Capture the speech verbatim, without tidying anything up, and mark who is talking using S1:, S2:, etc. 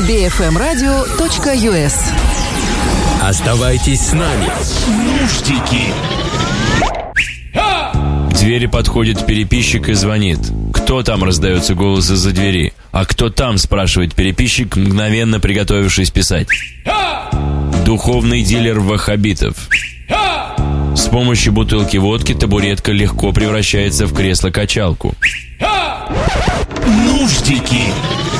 S1: би эф эм радио точка ю эс.
S2: Оставайтесь с нами. Нуждики.
S3: К двери подходит переписчик и звонит. «Кто там?» — раздается голос из-за двери. «А кто там?» — спрашивает переписчик, мгновенно приготовившись писать. Духовный дилер ваххабитов. С помощью бутылки водки табуретка легко превращается в кресло-качалку.
S2: Нуждики.